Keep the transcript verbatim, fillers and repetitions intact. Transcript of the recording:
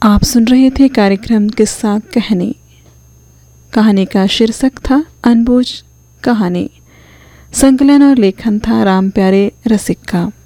आप सुन रहे थे कार्यक्रम किस्सा कहानी। कहानी का शीर्षक था अनबुझ कहानी। संकलन और लेखन था राम प्यारे रसिक का।